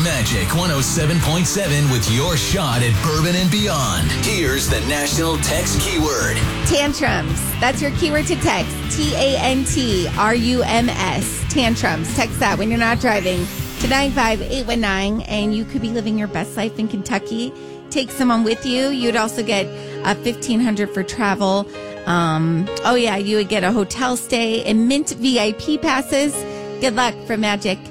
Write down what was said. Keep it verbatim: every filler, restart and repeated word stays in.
Magic one oh seven point seven with your shot at bourbon and beyond. Here's the national text keyword. Tantrums. That's your keyword to text. T A N T R U M S. Tantrums. Text that when you're not driving to nine five eight one nine, and you could be living your best life in Kentucky. Take someone with you. You'd also get a fifteen hundred dollars for travel. Um, oh, yeah, you would get a hotel stay and Mint V I P passes. Good luck from Magic.